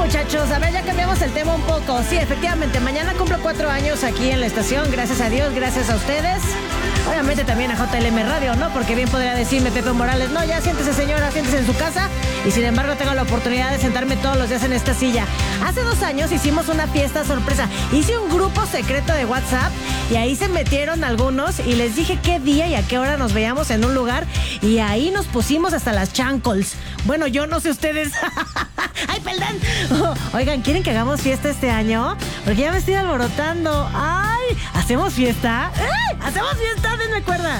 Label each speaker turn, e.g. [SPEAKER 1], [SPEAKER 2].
[SPEAKER 1] muchachos, a ver, ya cambiamos el tema un poco. Sí, efectivamente, mañana cumplo 4 años aquí en la estación, gracias a Dios, gracias a ustedes. Obviamente también a JLM Radio, ¿no? Porque bien podría decirme Pepe Morales, no, ya siéntese señora, siéntese en su casa. Y sin embargo tengo la oportunidad de sentarme todos los días en esta silla. Hace 2 años hicimos una fiesta sorpresa. Hice un grupo secreto de WhatsApp y ahí se metieron algunos y les dije qué día y a qué hora nos veíamos en un lugar y ahí nos pusimos hasta las chancols. Bueno, yo no sé ustedes. ¡Ay, perdón! Oigan, ¿quieren que hagamos fiesta este año? Porque ya me estoy alborotando. ¡Ay! ¿Hacemos fiesta? ¡Ay! ¿Hacemos fiesta? Denme cuerda.